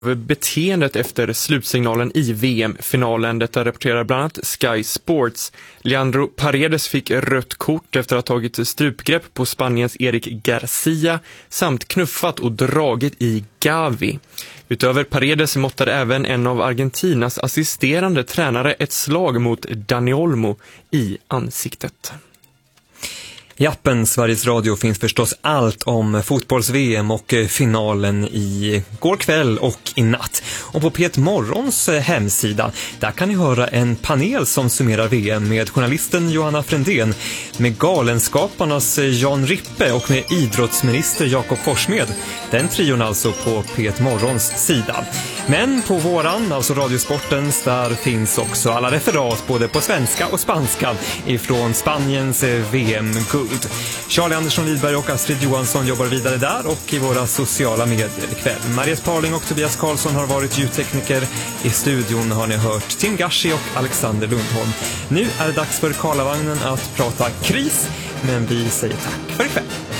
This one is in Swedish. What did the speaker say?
beteendet efter slutsignalen i VM-finalen. Detta rapporterar bland annat Sky Sports. Leandro Paredes fick rött kort efter att ha tagit strupgrepp på Spaniens Eric Garcia samt knuffat och dragit i Gavi. Utöver Paredes måttade även en av Argentinas assisterande tränare ett slag mot Dani Olmo i ansiktet. I appen Sveriges Radio finns förstås allt om fotbolls-VM och finalen i går kväll och i natt. Och på P1 Morgons hemsida, där kan ni höra en panel som summerar VM med journalisten Johanna Frändén, med Galenskaparnas Jan Rippe och med idrottsminister Jakob Forssmed. Den trion alltså på P1 Morgons sida. Men på våran, alltså Radiosportens, där finns också alla referat både på svenska och spanska ifrån Spaniens VM-guld. Charlie Andersson Lidberg och Astrid Johansson jobbar vidare där och i våra sociala medier ikväll. Marius Parling och Tobias Karlsson har varit ljudtekniker. I studion har ni hört Tim Gashi och Alexander Lundholm. Nu är det dags för Karlavagnen att prata kris, men vi säger tack för ikväll.